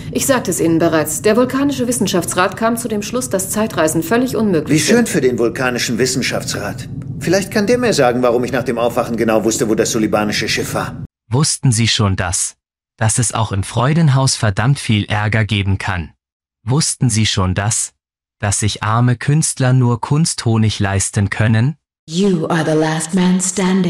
Ich sagte es Ihnen bereits. Der Vulkanische Wissenschaftsrat kam zu dem Schluss, dass Zeitreisen völlig unmöglich sind. Wie schön für den Vulkanischen Wissenschaftsrat. Vielleicht kann der mir sagen, warum ich nach dem Aufwachen genau wusste, wo das sulibanische Schiff war. Wussten Sie schon das? Dass es auch im Freudenhaus verdammt viel Ärger geben kann? Wussten Sie schon das? Dass sich arme Künstler nur Kunsthonig leisten können? You are the last man standing.